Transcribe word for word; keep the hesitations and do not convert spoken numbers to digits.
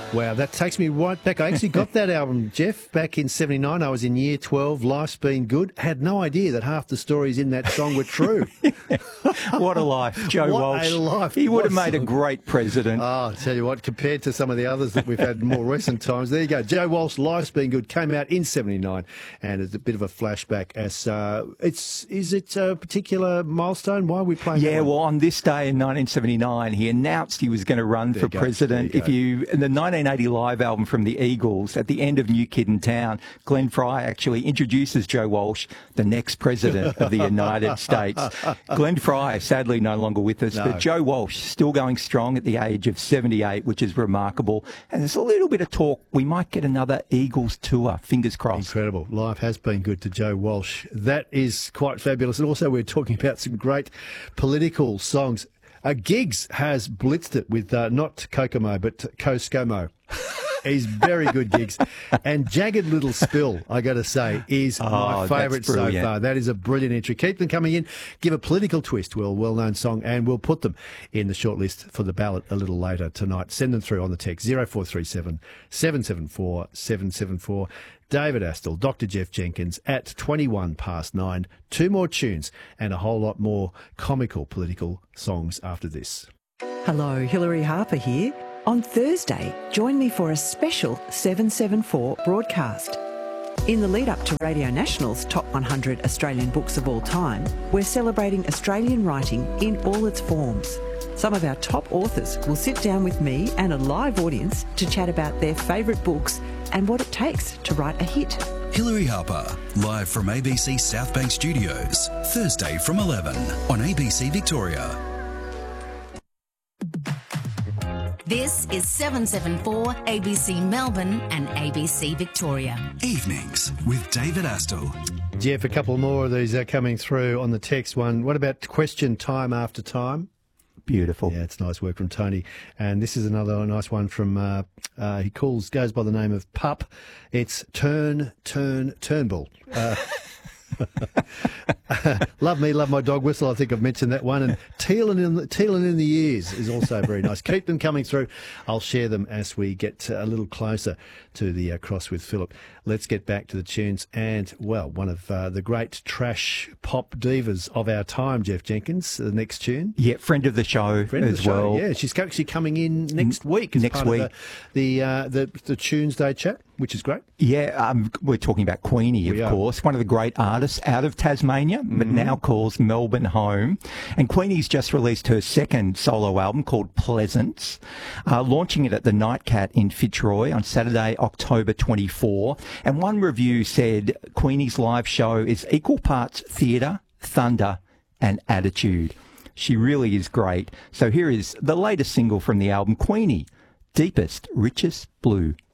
Wow, that takes me right back. I actually got that album, Jeff, back in seventy-nine. I was in year twelve. Life's Been Good. Had no idea that half the stories in that song were true. What a life. Joe what Walsh. A life. He would have What made a great president. Oh, I'll tell you what, compared to some of the others that we've had in more recent times, there you go. Joe Walsh, Life's Been Good, came out in seventy-nine, and it's a bit of a flashback. As uh, it's Is it a particular milestone? Why are we playing Yeah, that one? well, on this day in nineteen seventy-nine, he announced he was going to run There for you go. president. There you If you, in the nineteen eighty live album from the Eagles, at the end of New Kid in Town, Glenn Fry actually introduces Joe Walsh, the next president of the United States. Glenn Fry, sadly no longer with us, No. but Joe Walsh still going strong at the age of seventy-eight, which is remarkable. And there's a little bit of talk we might get another Eagles tour. Fingers crossed. Incredible. Life has been good to Joe Walsh. That is quite fabulous. And also we're talking about some great political songs. Uh, Giggs has blitzed it with uh, not Kokomo, but Koskomo. He's very good, Giggs. And Jagged Little Spill, I got to say, is Oh, my that's favourite so brilliant. far. That is a brilliant entry. Keep them coming in. Give a political twist to a well-known song, and we'll put them in the shortlist for the ballot a little later tonight. Send them through on the text zero four three seven, seven seven four, seven seven four. David Astle, Doctor Jeff Jenkins at twenty-one past nine. Two more tunes and a whole lot more comical political songs after this. Hello, Hilary Harper here. On Thursday, join me for a special seven seven four broadcast. In the lead up to Radio National's Top one hundred Australian Books of All Time, we're celebrating Australian writing in all its forms. Some of our top authors will sit down with me and a live audience to chat about their favourite books and what it takes to write a hit. Hilary Harper, live from A B C South Bank Studios, Thursday from eleven on A B C Victoria. This is seven seven four A B C Melbourne and A B C Victoria. Evenings with David Astle. Jeff, a couple more of these are coming through on the text one. What about question time after time? Beautiful. Yeah, it's nice work from Tony. And this is another nice one from, uh, uh, he calls, goes by the name of Pup. It's Turn, Turn, Turnbull. Uh, love me, love my dog whistle. I think I've mentioned that one. And tealing in the, tealing in the ears is also very nice. Keep them coming through. I'll share them as we get a little closer to the uh, Cross with Philip. Let's get back to the tunes. And, well, one of uh, the great trash pop divas of our time, Jeff Jenkins, the next tune. Yeah, friend of the show Friend as of the show, well. yeah. She's actually coming in next week as next part week. of the the, uh, the the Tuesday chat, which is great. Yeah, um, we're talking about Queenie, of We are. course, one of the great artists out of Tasmania, but now calls Melbourne home. And Queenie's just released her second solo album called Pleasance, uh, launching it at the Nightcat in Fitzroy on Saturday, October twenty-fourth. And one review said Queenie's live show is equal parts theatre, thunder, and attitude. She really is great. So here is the latest single from the album, Queenie, Deepest, Richest Blue.